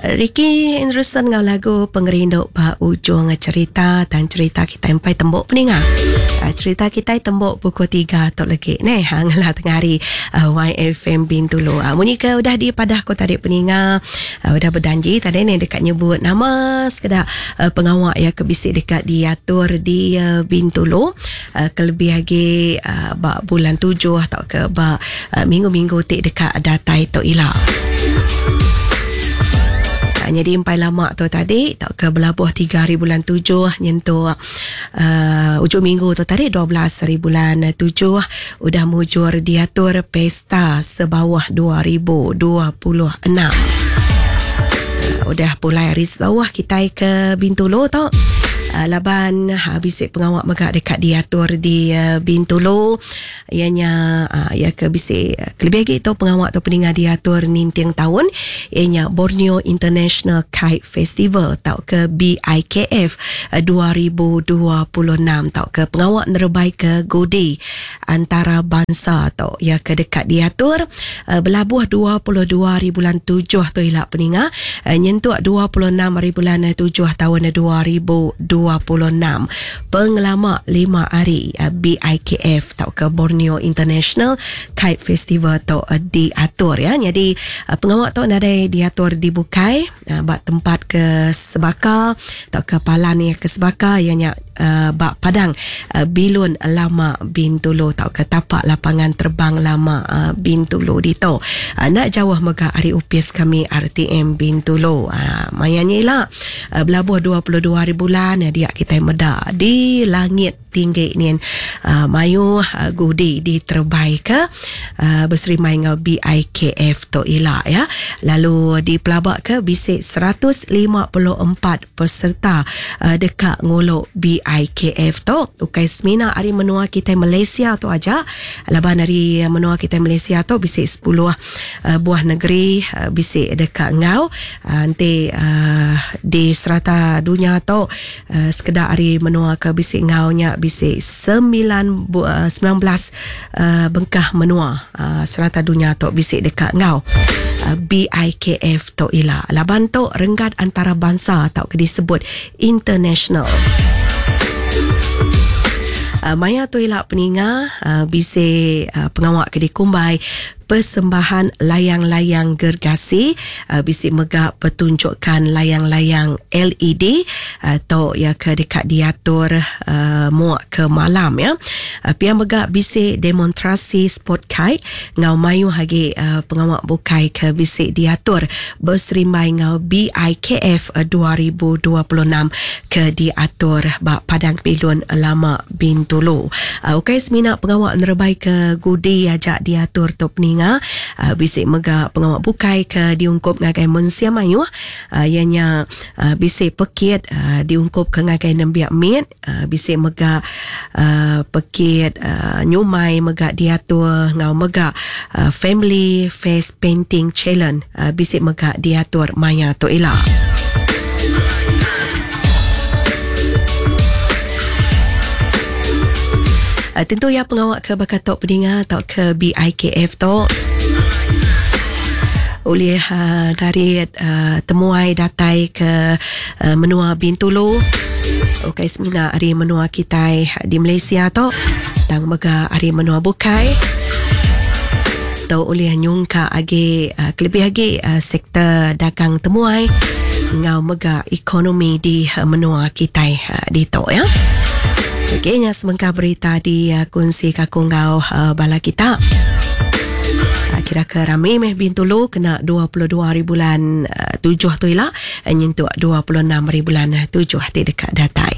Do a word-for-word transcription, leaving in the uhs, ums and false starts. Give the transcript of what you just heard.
Ricky Anderson ngau lagu pengerinduk ba ujung cerita dan cerita kita sampai tembok peningat. Cerita kita tembok pukul tiga tok lagi ni hang lah tengah hari uh, Y F M Bintulu. Uh, Monika udah di padah ko tarik peningat. Uh, udah berjanji tadi ni dekat nyebut nama sekedar uh, pengawak ya kebisik dekat diatur di uh, Bintulu. Uh, kelebih lagi uh, ba bulan tujuh atau ke ba uh, minggu-minggu tik dekat datai tok ilah. Jadi empat lama tu tadi tak ke belabuh tiga hari bulan tujuh nyentuh uh, ujung minggu tu tadi dua belas hari bulan tujuh udah mujur diatur pesta sebawah dua ribu dua puluh enam. Uh, udah pulai hari sebawah kita ke Bintulu tu. Uh, laban habis uh, pengawak megak dekat diatur di uh, Bintulu ianya uh, ya ke bisi uh, lebih lagi tu pengawak tu peningat diatur nintiang tahun ianya Borneo International Kite Festival tau ke B I K F uh, dua ribu dua puluh enam tau ke pengawak nerbai ke Gode antara bangsa tau ya ke dekat diatur uh, belabuh dua puluh dua hari bulan tujuh tu ilak peningat uh, nyentuh dua puluh enam hari bulan tujuh tahun dua ribu dua puluh enam pengelama lima hari uh, B I K F tau ke Borneo International Kite Festival tau uh, diatur ya. Jadi uh, pengawak tu ada diatur dibukai uh, bak tempat ke Sebaka tau ke Palan ya ke Sebaka ianya uh, bak Padang uh, Bilun Lama Bintulu tau ke tapak lapangan terbang lama uh, Bintulu dito. Uh, nak jauh megah hari upis kami R T M Bintulu. Uh, mayanya lah uh, belabuh dua puluh dua hari bulan dia kita meda di langit tinggi ni uh, mayu uh, Gudi di terbaik ke uh, berserimai ngau B I K F to ila ya. Lalu di pelabak ke bisik seratus lima puluh empat peserta uh, dekat ngolok B I K F to ukai semina hari menua kita Malaysia tu aja. Laban hari menua kita Malaysia tu bisik sepuluh uh, buah negeri uh, bisik dekat ngau uh, nanti uh, di serata dunia tu uh, sekedar hari menua ke bisik ngaunya bisik sembilan uh, sembilan belas uh, bengkah menua uh, serata dunia tu bisik dekat ngau uh, B I K F tu ila laban tu renggat antara bangsa tau ke disebut international. Uh, maya tu ila peninga uh, bisik uh, pengawak ke dikumbai persembahan layang-layang gergasi uh, bisik megak pertunjukan layang-layang L E D atau uh, ya ke dekat diatur uh, muak ke malam ya. Uh, pia megak bisik demonstrasi sport kite ngau mayu hagi uh, pengawak bukai ke bisik diatur berserimai ngau B I K F uh, dua ribu dua puluh enam ke diatur bak Padang Bilun Lama Bintulu. Uh, ukai semina pengawak nerbai ke Gudi ajak diatur top ni Uh, bisik megak pengawak bukai ke diungkup ngagai Munsia Mayu uh, ianya uh, bisik pekit uh, diungkup ke ngagai Nembiak Mit uh, bisik megak uh, pekit uh, nyumai megak diatur ngau megak uh, Family Face Painting Challenge uh, bisik megak diatur maya tu ilah. Uh, tentu ya pengawak ke bakatok pedinga atau ke B I K F tu oleh uh, dari uh, temuai datai ke uh, menua Bintulu okay, semina hari menua kita di Malaysia tu dan mega hari menua bukai tu oleh nyungka agi uh, kelebih agi uh, sektor dagang temuai ngau mega ekonomi di uh, menua kita uh, di tu ya. Okey, nya semangka berita di uh, kongsi kakung ngau uh, bala kita. Uh, kira ke ramai meh Bintulu kena dua puluh dua hari bulan uh, tujuh tu ilah nyentuh dua puluh enam hari bulan tujuh ti dekat datai.